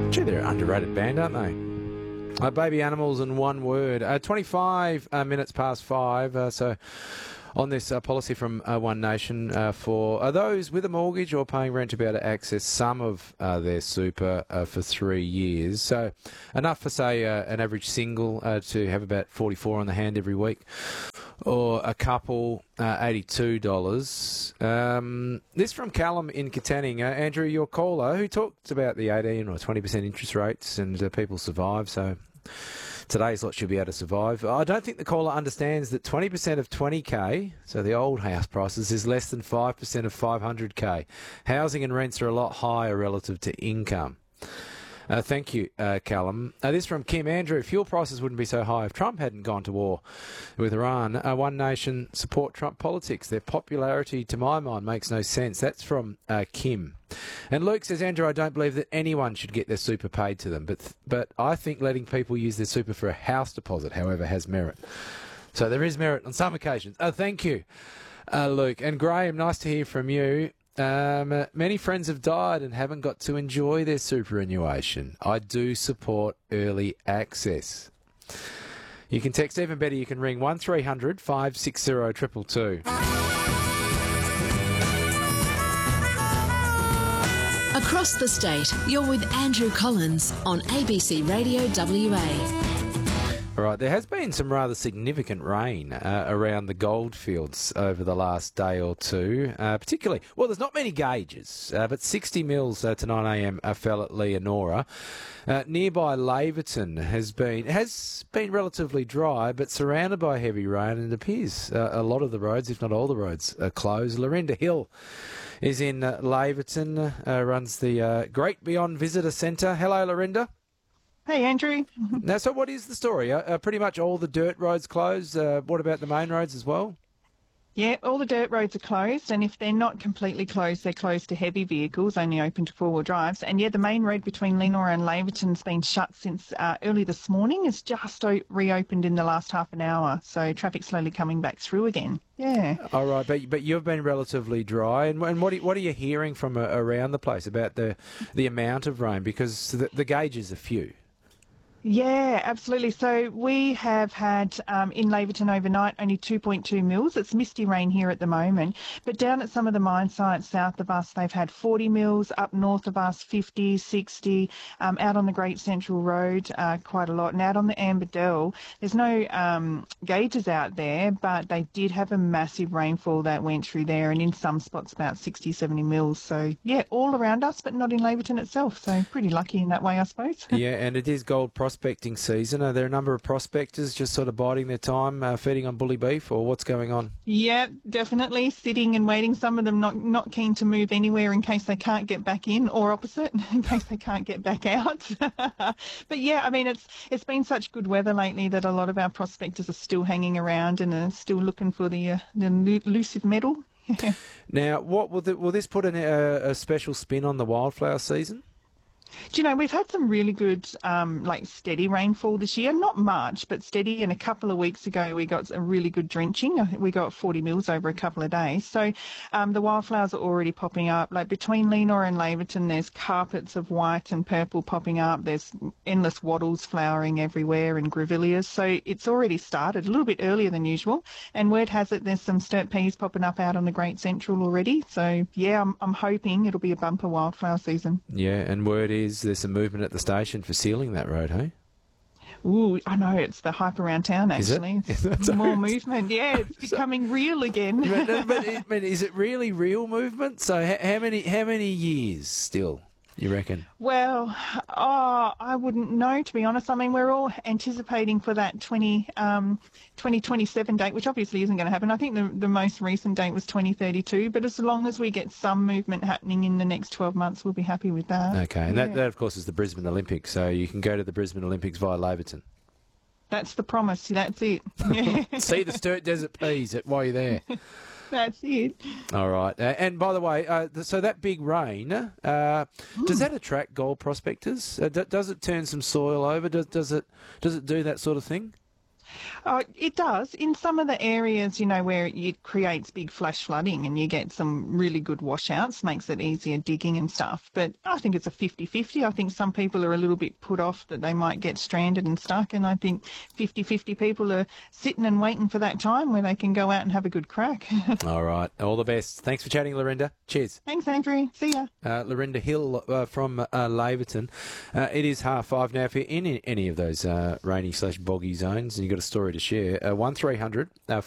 Gee, they're an underrated band, aren't they? Baby Animals in one word. 25 minutes past 5. So on this policy from One Nation for those with a mortgage or paying rent to be able to access some of their super for 3 years. So enough for, say, an average single to have about 44 on the hand every week, or a couple, $82. This from Callum in Katanning. Andrew, your caller, who talked about the 18 or 20% interest rates and people survive, so today's lot should be able to survive. I don't think the caller understands that 20% of 20K, so the old house prices, is less than 5% of 500K. Housing and rents are a lot higher relative to income. Thank you, Callum. This from Kim. Andrew, fuel prices wouldn't be so high if Trump hadn't gone to war with Iran. One Nation support Trump politics. Their popularity, to my mind, makes no sense. That's from Kim. And Luke says, Andrew, I don't believe that anyone should get their super paid to them, but I think letting people use their super for a house deposit, however, has merit. So there is merit on some occasions. Thank you, Luke. And Graham, nice to hear from you. Many friends have died and haven't got to enjoy their superannuation. I do support early access. You can text, even better, you can ring 1300 560 222. Across the state, you're with Andrew Collins on ABC Radio WA. All right, there has been some rather significant rain around the goldfields over the last day or two, particularly, well, there's not many gauges, but 60 mils to 9am fell at Leonora. Nearby Laverton has been relatively dry, but surrounded by heavy rain, and it appears a lot of the roads, if not all the roads, are closed. Lorinda Hill is in Laverton, runs the Great Beyond Visitor Centre. Hello, Lorinda. Hey, Andrew. Now, so what is the story? Pretty much all the dirt roads closed. What about the main roads as well? Yeah, all the dirt roads are closed, and if they're not completely closed, they're closed to heavy vehicles, only open to four-wheel drives. And yeah, the main road between Leonora and Laverton's been shut since early this morning. It's just reopened in the last half an hour, so traffic's slowly coming back through again. Yeah. All right, but you've been relatively dry, and what are you hearing from around the place about the amount of rain? Because the gauges are few. Yeah, absolutely. So we have had in Laverton overnight only 2.2 mils. It's misty rain here at the moment. But down at some of the mine sites south of us, they've had 40 mils. Up north of us, 50, 60. Out on the Great Central Road, quite a lot. And out on the Amberdell, there's no gauges out there, but they did have a massive rainfall that went through there, and in some spots about 60, 70 mils. So, yeah, all around us, but not in Laverton itself. So pretty lucky in that way, I suppose. Yeah, and it is gold prospecting season. Are there a number of prospectors just sort of biding their time, feeding on bully beef, or what's going on? Yeah, definitely sitting and waiting. Some of them not keen to move anywhere in case they can't get back in, or opposite, in case they can't get back out. But yeah, I mean, it's been such good weather lately that a lot of our prospectors are still hanging around and are still looking for the elusive metal. Now, what will this put a special spin on the wildflower season? Do you know, we've had some really good, steady rainfall this year. Not much, but steady. And a couple of weeks ago, we got a really good drenching. I think we got 40 mils over a couple of days. So the wildflowers are already popping up. Like between Leonora and Laverton, there's carpets of white and purple popping up. There's endless wattles flowering everywhere and grevilleas. So it's already started a little bit earlier than usual. And word has it there's some sturt peas popping up out on the Great Central already. So, yeah, I'm hoping it'll be a bumper wildflower season. Yeah, and word is there's some movement at the station for sealing that road, hey? Ooh, I know, it's the hype around town, actually. It's more movement, yeah, it's becoming real again. but is it really real movement? So how many years still, you reckon? Well, I wouldn't know, to be honest. I mean, we're all anticipating for that 2027 date, which obviously isn't going to happen. I think the most recent date was 2032, but as long as we get some movement happening in the next 12 months, we'll be happy with that. Okay, and that, of course, is the Brisbane Olympics, so you can go to the Brisbane Olympics via Laverton. That's the promise, that's it. See the Sturt Desert Peas while you're there. That's it. All right. And by the way, so that big rain, does that attract gold prospectors? Does it turn some soil over? Does it do that sort of thing? It does. In some of the areas, where it creates big flash flooding and you get some really good washouts, makes it easier digging and stuff. But I think it's a 50-50. I think some people are a little bit put off that they might get stranded and stuck, and I think 50-50 people are sitting and waiting for that time where they can go out and have a good crack. All right. All the best. Thanks for chatting, Lorinda. Cheers. Thanks, Andrew. See ya. Lorinda Hill from Laverton. It is 5:30 now. If you're in any of those rainy/boggy zones and you've got a story to share, 1300